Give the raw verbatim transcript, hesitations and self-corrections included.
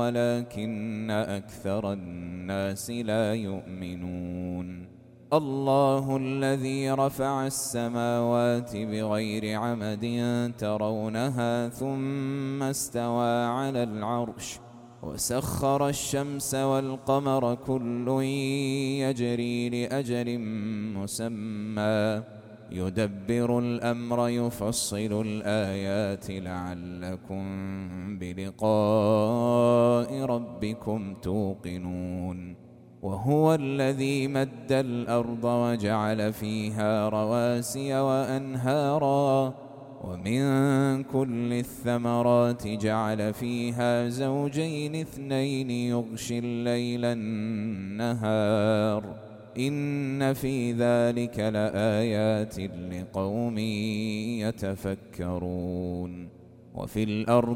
ولكن أكثر الناس لا يؤمنون. الله الذي رفع السماوات بغير عمد ترونها ثم استوى على العرش وسخر الشمس والقمر كل يجري لأجل مسمى يدبر الأمر يفصل الآيات لعلكم بلقاء ربكم توقنون. وهو الذي مد الأرض وجعل فيها رواسي وأنهارا ومن كل الثمرات جعل فيها زوجين اثنين يغشي الليل النهار إن في ذلك لآيات لقوم يتفكرون. وفي الأرض